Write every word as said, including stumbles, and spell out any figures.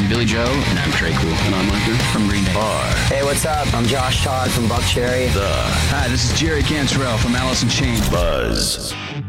Billy Joe. And I'm Trey Cool. And I'm Micah From Green Day. R. Hey, what's up? I'm Josh Todd from Buck Cherry. The Hi, this is Jerry Cantrell from Alice in Chains. Buzz.